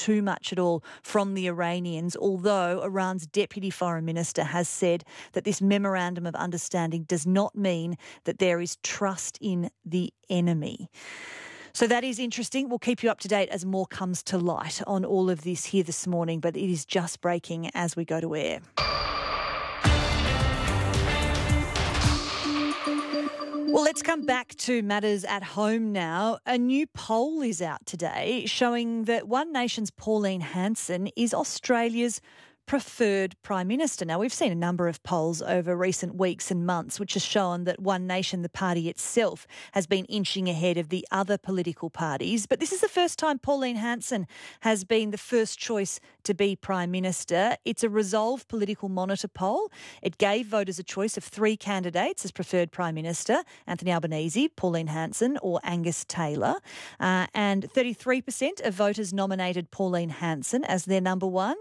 too much at all from the Iranians, although Iran's Deputy Foreign Minister has said that this memorandum of understanding does not mean that there is trust in the enemy. So that is interesting. We'll keep you up to date as more comes to light on all of this here this morning, but it is just breaking as we go to air. Well, let's come back to matters at home now. A new poll is out today showing that One Nation's Pauline Hanson is Australia's preferred Prime Minister. Now, we've seen a number of polls over recent weeks and months which has shown that One Nation, the party itself, has been inching ahead of the other political parties. But this is the first time Pauline Hanson has been the first choice to be Prime Minister. It's a Resolve Political Monitor poll. It gave voters a choice of three candidates as preferred Prime Minister: Anthony Albanese, Pauline Hanson or Angus Taylor. And 33% of voters nominated Pauline Hanson as their number one.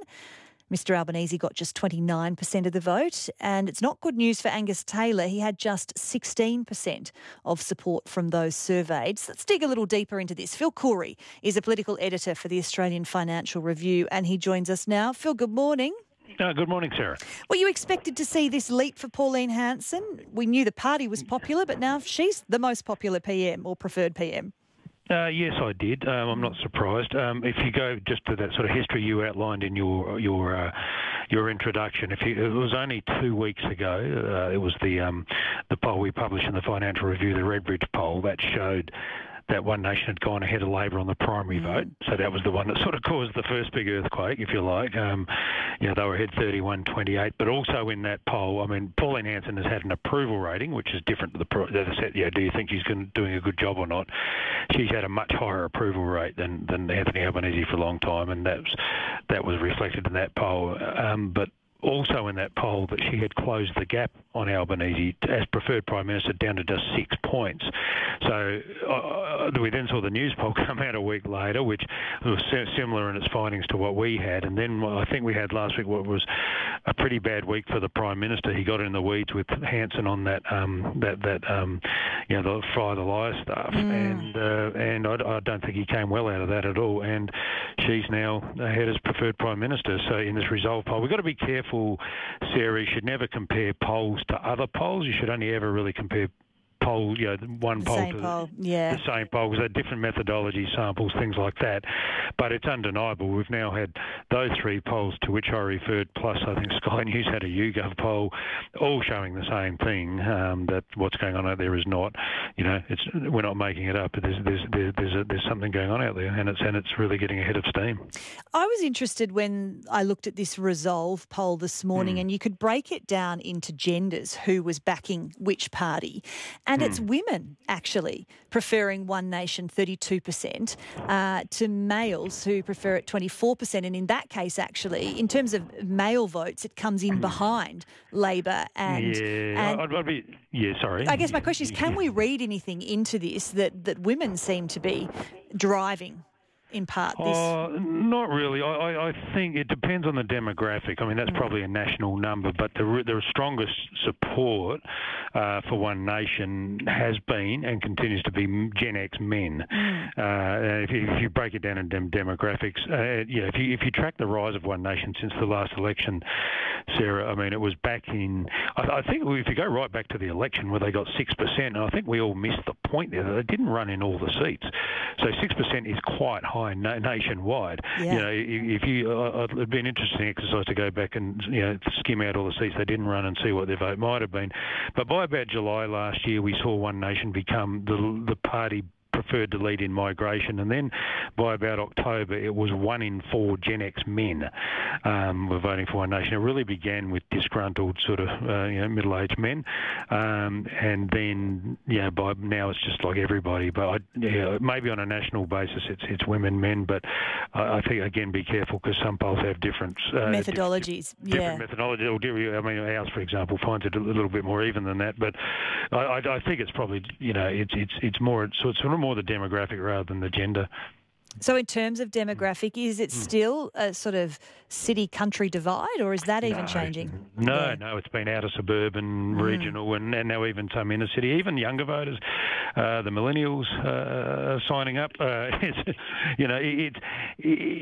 Mr Albanese got just 29% of the vote, and it's not good news for Angus Taylor. He had just 16% of support from those surveyed. So let's dig a little deeper into this. Phil Coorey is a political editor for the Australian Financial Review, and he joins us now. Phil, good morning. Good morning, Sarah. Were you expected to see this leap for Pauline Hanson? We knew the party was popular, but now she's the most popular PM or preferred PM. Yes, I did. I'm not surprised. If you go just to that sort of history you outlined in your introduction, it was only 2 weeks ago. It was the poll we published in the Financial Review, the Redbridge poll, that showed that One Nation had gone ahead of Labor on the primary vote. So that was the one that sort of caused the first big earthquake, if you like. They were ahead 31-28. But also in that poll, I mean, Pauline Hanson has had an approval rating, which is different to do you think she's doing a good job or not? She's had a much higher approval rate than Anthony Albanese for a long time, and that was reflected in that poll. But also in that poll that she had closed the gap on Albanese as preferred Prime Minister down to just 6 points. So we then saw the news poll come out a week later, which was similar in its findings to what we had. And then I think we had last week what was a pretty bad week for the Prime Minister. He got in the weeds with Hanson on the Fry the Liar stuff. And I don't think he came well out of that at all. And she's now ahead as preferred Prime Minister. So in this Resolve poll, we've got to be careful, Sarah. You should never compare polls to other polls. You should only ever really compare one poll to the same poll, because they're different methodology, samples, things like that. But it's undeniable. We've now had those three polls to which I referred, plus I think Sky News had a YouGov poll, all showing the same thing, that what's going on out there is not, we're not making it up. There's something going on out there, and it's really getting ahead of steam. I was interested when I looked at this Resolve poll this morning, and you could break it down into genders, who was backing which party. And it's women, actually, preferring One Nation 32%, to males who prefer it 24%. And in that case, actually, in terms of male votes, it comes in behind Labor and... sorry. I guess my question is, can we read anything into this that women seem to be driving in part this? Not really. I think it depends on the demographic. I mean, that's probably a national number, but the strongest support for One Nation has been and continues to be Gen X men. If you break it down in demographics, if you track the rise of One Nation since the last election, Sarah, I mean, it was back in, I think if you go right back to the election where they got 6%, and I think we all missed the point there, that they didn't run in all the seats. So 6% is quite high nationwide. Yeah. It'd be an interesting exercise to go back and skim out all the seats they didn't run and see what their vote might have been. But by about July last year, we saw One Nation become the party preferred to lead in migration, and then by about October it was 1 in 4 Gen X men were voting for One Nation. It really began with disgruntled sort of middle-aged men, and then by now it's just like everybody. But maybe on a national basis it's women, men, but I think again be careful, because some polls have different methodologies. Different methodologies. I mean, ours, for example, finds it a little bit more even than that. But I think it's probably it's more more the demographic rather than the gender. So in terms of demographic, is it still a sort of city-country divide, or is that even changing? No, it's been out of suburban, regional, and now even some inner city. Even younger voters, the millennials are signing up.